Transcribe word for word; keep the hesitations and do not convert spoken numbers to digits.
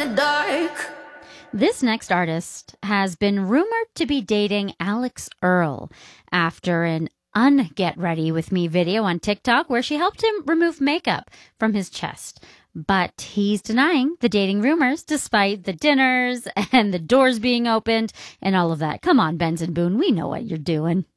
the dark. This next artist has been rumored to be dating Alex Earle after an un-Get Ready With Me video on TikTok where she helped him remove makeup from his chest. But he's denying the dating rumors despite the dinners and the doors being opened and all of that. Come on, Benson Boone, we know what you're doing.